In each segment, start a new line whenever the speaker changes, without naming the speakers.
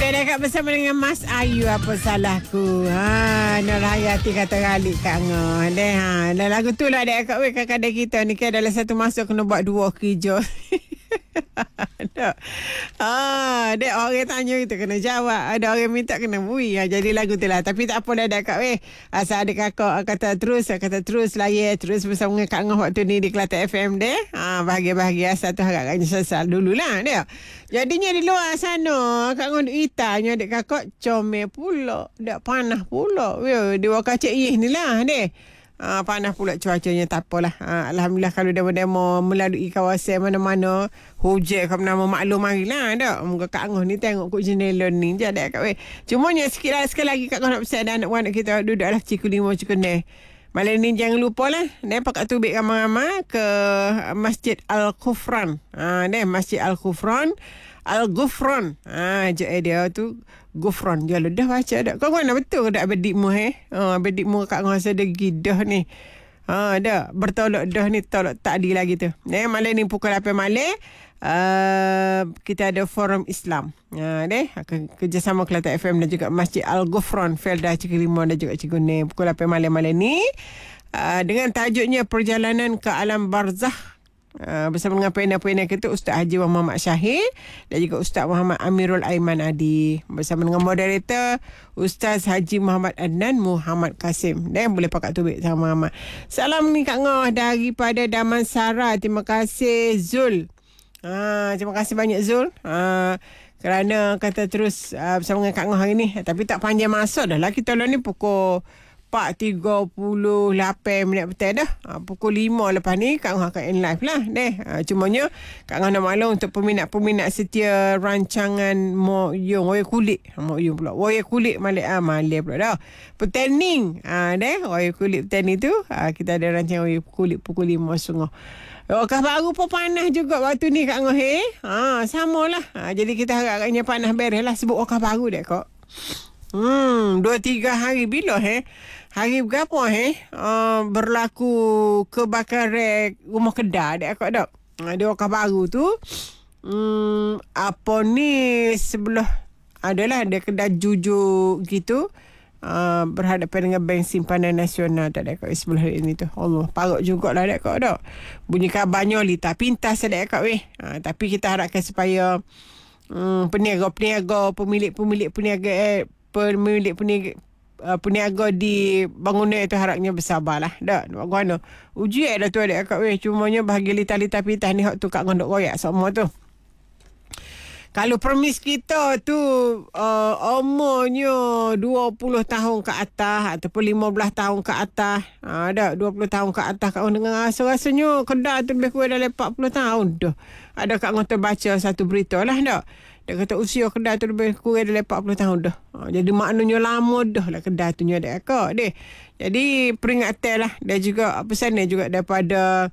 Dah dekat bersama dengan Mas Ayu. Apa salahku? Nur Hayati kata galik kat ngah. Dah lagu tu lah dek kat weh kadang kita ni kan dalam satu masa kena buat dua kerja. Dek. Dek orang tanya kita kena jawab. Ada orang minta kena bui. Jadi lagu tu lah. Tapi tak apa dah dek kat weh. Asal adik kakak kata terus layar terus bersama dengan Kak Ngah waktu ni di Kelantan FM deh. Bahagia-bahagia asal tu harapnya sesal dululah dek. Jadinya di luar sana Kak Ngah itanya adik kakak comel pula. Dak panas pula. Dia wakak cik Ih ni lah deh. Panas pula cuacanya, tak apalah. Alhamdulillah kalau demo-demo melalui kawasan mana-mana hujan kau nama maklum marilah dak. Muka Kak Ngah ni tengok kat jendela ni je dak kat weh. Cumanya sekali lagi Kak Ngah nak pesan anak-anak kita duduklah cikgu 5 cikgu 6. Malam ni jangan lupa lah pakat tubik ramai-ramai ke Masjid Al-Ghufran. Masjid Al-Ghufran. Al-Ghufran. Dia tu Ghufran. Dia dah baca dak. Kau mana betul dak bedikmu bedikmu Kak Ngah ada gidah ni. Dah bertolak dah ni tolak tak adil lagi tu. Malam ni pukul 8 malam kita ada forum Islam. Kerjasama Kelantan FM dan juga Masjid Al-Ghufran Felda Cikgu 5 dan juga Cikgu Ni pukul 8 malam ni dengan tajuknya Perjalanan ke Alam Barzakh. Bersama dengan pena-pena kita Ustaz Haji Muhammad Syahir dan juga Ustaz Muhammad Amirul Aiman Adi bersama dengan moderator Ustaz Haji Muhammad Adnan Muhammad Kasim. Dan boleh pakat tubik sama-sama. Salam ni Kak Ngah daripada Damansara. Terima kasih Zul. Terima kasih banyak Zul. Kerana kata terus bersama dengan Kak Ngah hari ni. Tapi tak panjang masa dah lah. Kita ni pukul 4.38 minit petang dah. Pukul 5 lepas ni Kak Ngah akan end live lah. Cumanya Kak Ngah nak maklum untuk peminat-peminat setia rancangan Moyong Waya Kulit. Moyong pula. Waya Kulit Malik pula dah. Pertanding. Waya Kulit pertanding tu. Kita ada rancangan Waya Kulit pukul 5.30. Kah baru pun panas juga waktu ni Kak Ngah. Samalah. Jadi kita harapnya panas beres lah. Sebut okah baru dek kok. 2-3 hari bila hari berapa berlaku kebakaran rumah kedai dek kok dak. Dia okah baru tu apa ni sebelah adalah ada kedai jujur gitu. Berhadapan dengan Bank Simpanan Nasional tak ada kat sebelah ini tu. Allah, parut jugalah dak kok dak. Bunyi kabarnya lita pintas dak kat weh. Tapi kita harapkan supaya peniaga peniaga di bangunan itu harapnya bersabarlah. Dak mana ujian dah tu dak kat weh. Cumanya bahagia lita-lita pintas ni hak tu Kak Ngah dok royak semua tu. Kalau permis kita tu umurnya 20 tahun ke atas ataupun 15 tahun ke atas. Ada 20 tahun ke atas Kak Ngah dengar rasa-rasanya kedai tu lebih kurang dalam 40 tahun dah. Ada Kak Ngah terbaca satu berita lah dak. Dia kata usia kedai tu lebih kurang dalam 40 tahun dah. Jadi maknanya lama dah lah kedai tu nya dak kak deh. Jadi peringatan lah dan juga pesan juga daripada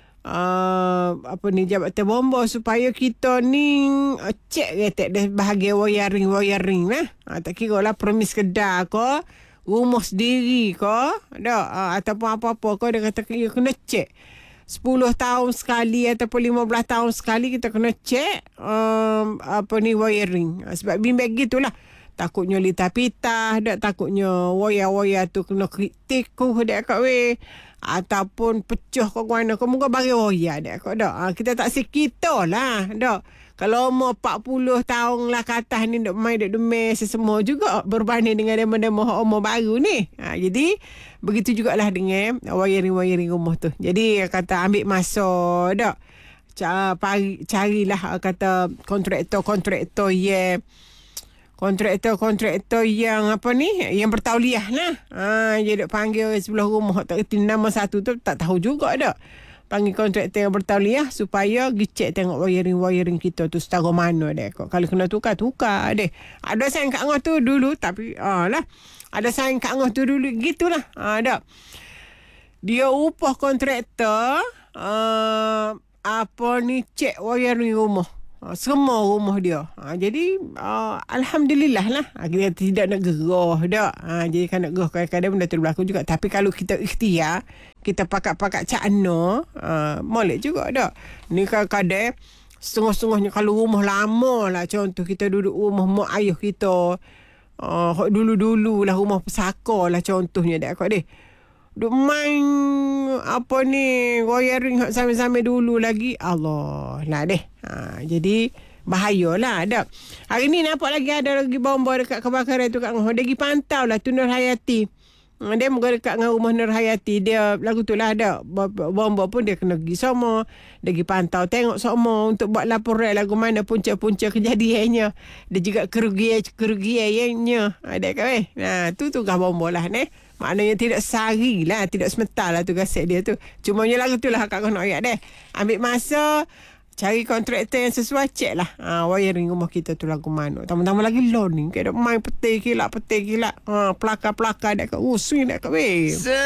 Jabatan Bomba supaya kita ni cek retek dah bahagian wiring lah. Tak kira lah permis kedai ke rumah sendiri ke ataupun apa-apa ke dia kata kena cek 10 tahun sekali ataupun 15 tahun sekali kita kena cek wiring. Sebab bimbang gitulah. Takutnya lita pitah, takutnya wayar-wayar tu kena tiku dak kat weh. Ataupun pecah ke mana. Kau bagi wayar dak kat dak. Kita tak sekita lah dak. Kalau umur 40 tahun lah ke atas ni duk main duk demam sesemua juga berbanding dengan demo-demo umur baru ni. Jadi begitu jugalah dengan wiring rumah tu. Jadi kata ambil masa dak. Carilah kata kontraktor yang apa ni yang bertauliah lah. Dia duk panggil sebelah rumah tak kerti nama satu tu tak tahu juga dak. Panggil kontraktor yang bertauliah supaya gicek tengok wiring kita tu setara mana dek. Kalau kena tukar deh. Ada sayang Kak Ngah tu dulu tapi lah. Ada sayang Kak Ngah tu dulu gitulah. Dak. Dia upah kontraktor cek wiring rumah. Semua rumah dia. Jadi alhamdulillah lah. Kita tidak nak gerah dak. Jadi kan nak gerah kadang-kadang benda tu berlaku juga. Tapi kalau kita ikhtiar, kita pakat-pakat cakna, molek juga dak. Ni kadang-kadang setengah-setengahnya kalau rumah lama lah. Contoh kita duduk rumah mak ayah kita. Dulu-dulu lah rumah pesaka lah contohnya dak kau deh. Duk main apa ni wiring hak sampai-sampai dulu lagi. Allah lah deh. Jadi bahayalah ada. Hari ni nampak lagi ada lagi bom dekat kebakaran tu kat Ngoh. Dia pergi pantau lah tu Nur Hayati. Dia muka dekat dengan rumah Nur Hayati. Dia lagu tu lah ada. Bom pun dia kena pergi sama. Dia pergi pantau tengok sama untuk buat laporan lagu mana punca-punca kejadiannya. Dia juga kerugiannya. Ada kan Nah tu tugas bom lah ni. Maknanya tidak sehari lah. Tidak sementar lah tugas dia tu. Cumanya lagu tu lah kat kau nak ayat deh. Ambil masa. Cari kontraktor yang sesuai, cek lah. Wiring rumah kita tu lagu mana. Tambah-tambah lagi loan ni. Kayak main peti kilat. Pelakar-pelakar kat swing kat weh.